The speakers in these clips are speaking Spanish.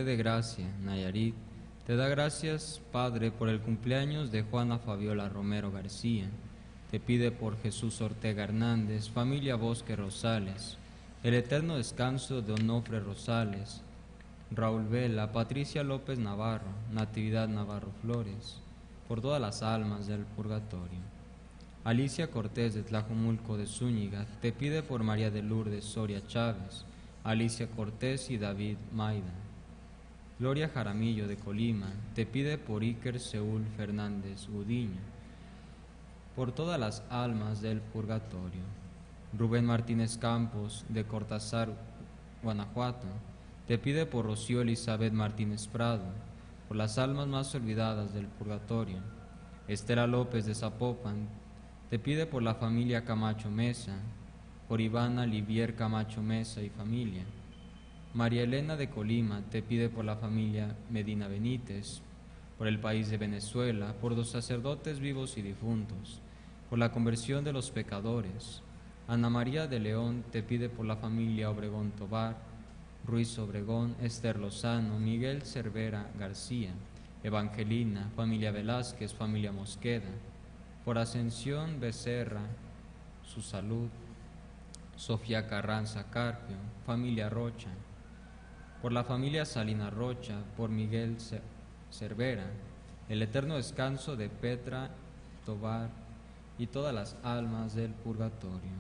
de Gracia, Nayarit, te da gracias, Padre, por el cumpleaños de Juana Fabiola Romero García. Te pide por Jesús Ortega Hernández, familia Bosque Rosales, el eterno descanso de Onofre Rosales, Raúl Vela, Patricia López Navarro, Natividad Navarro Flores, por todas las almas del purgatorio. Alicia Cortés de Tlajomulco de Zúñiga te pide por María de Lourdes Soria Chávez, Alicia Cortés y David Maida. Gloria Jaramillo de Colima te pide por Iker Seúl Fernández Gudiño, por todas las almas del purgatorio. Rubén Martínez Campos de Cortázar, Guanajuato, te pide por Rocío Elizabeth Martínez Prado, por las almas más olvidadas del purgatorio. Estela López de Zapopan te pide por la familia Camacho Mesa, por Ivana Livier Camacho Mesa y familia. María Elena de Colima te pide por la familia Medina Benítez, por el país de Venezuela, por los sacerdotes vivos y difuntos, por la conversión de los pecadores. Ana María de León te pide por la familia Obregón Tobar, Ruiz Obregón, Esther Lozano, Miguel Cervera García, Evangelina, familia Velázquez, familia Mosqueda, por Ascensión Becerra, su salud, Sofía Carranza Carpio, familia Rocha, por la familia Salina Rocha, por Miguel Cervera, el eterno descanso de Petra Tobar y todas las almas del purgatorio.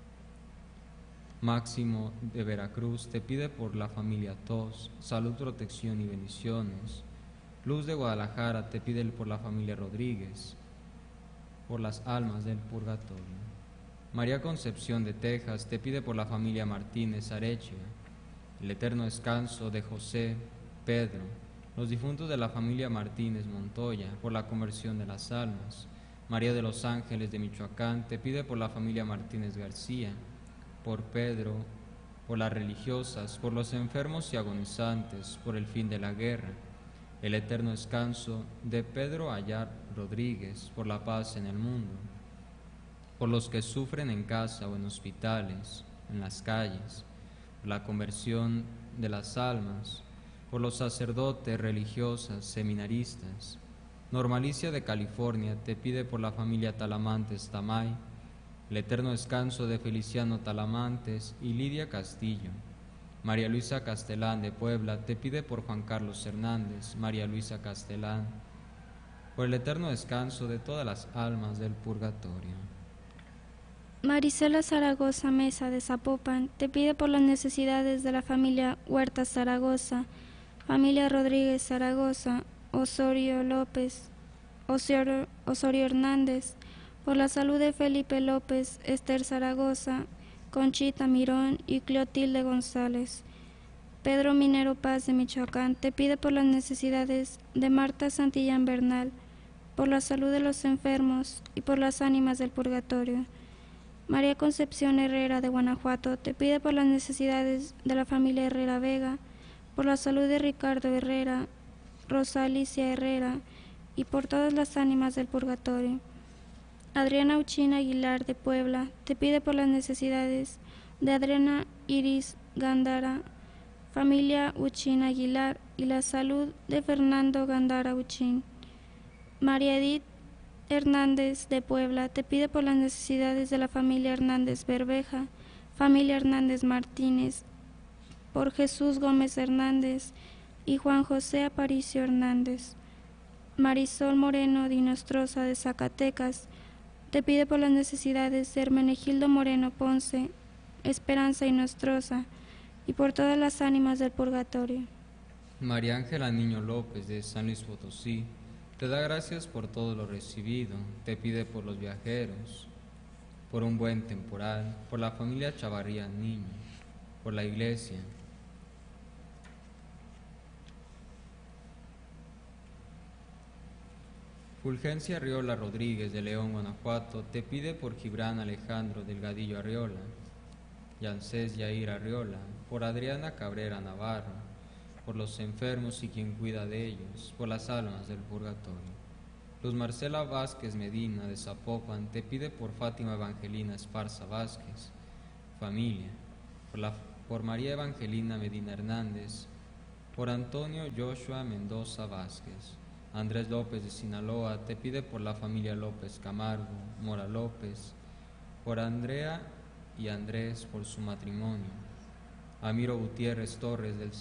Máximo de Veracruz te pide por la familia Tos, salud, protección y bendiciones. Luz de Guadalajara te pide por la familia Rodríguez, por las almas del purgatorio. María Concepción de Texas te pide por la familia Martínez Arechiga, el eterno descanso de José, Pedro, los difuntos de la familia Martínez Montoya, por la conversión de las almas. María de los Ángeles de Michoacán te pide por la familia Martínez García, por Pedro, por las religiosas, por los enfermos y agonizantes, por el fin de la guerra, el eterno descanso de Pedro Ayar Rodríguez, por la paz en el mundo, por los que sufren en casa o en hospitales, en las calles, por la conversión de las almas, por los sacerdotes, religiosas, seminaristas. Normalicia de California te pide por la familia Talamantes Tamay, el eterno descanso de Feliciano Talamantes y Lidia Castillo. María Luisa Castelán de Puebla te pide por Juan Carlos Hernández, María Luisa Castelán, por el eterno descanso de todas las almas del purgatorio. Marisela Zaragoza Mesa de Zapopan te pide por las necesidades de la familia Huerta Zaragoza, familia Rodríguez Zaragoza, Osorio López, Osorio Hernández, por la salud de Felipe López, Esther Zaragoza, Conchita Mirón y Clotilde González. Pedro Minero Paz de Michoacán te pide por las necesidades de Marta Santillán Bernal, por la salud de los enfermos y por las ánimas del purgatorio. María Concepción Herrera de Guanajuato te pide por las necesidades de la familia Herrera Vega, por la salud de Ricardo Herrera, Rosa Alicia Herrera y por todas las ánimas del purgatorio. Adriana Uchina Aguilar de Puebla te pide por las necesidades de Adriana Iris Gándara, familia Uchina Aguilar y la salud de Fernando Gándara Uchín. María Edith Hernández de Puebla te pide por las necesidades de la familia Hernández Berbeja, familia Hernández Martínez, por Jesús Gómez Hernández y Juan José Aparicio Hernández. Marisol Moreno Dinostroza de Zacatecas te pide por las necesidades de Hermenegildo Moreno Ponce, Esperanza Inostroza y por todas las ánimas del purgatorio. María Ángela Niño López de San Luis Potosí te da gracias por todo lo recibido, te pide por los viajeros, por un buen temporal, por la familia Chavarría Niño, por la iglesia. Fulgencia Arriola Rodríguez de León, Guanajuato, te pide por Gibran Alejandro Delgadillo Arriola, Yancés Yair Arriola, por Adriana Cabrera Navarro, por los enfermos y quien cuida de ellos, por las almas del purgatorio. Luz Marcela Vázquez Medina de Zapopan te pide por Fátima Evangelina Esparza Vázquez, familia, por María Evangelina Medina Hernández, Por Antonio Joshua Mendoza Vázquez. Andrés López de Sinaloa te pide por la familia López Camargo, Mora López, por Andrea y Andrés por su matrimonio. Amiro Gutiérrez Torres del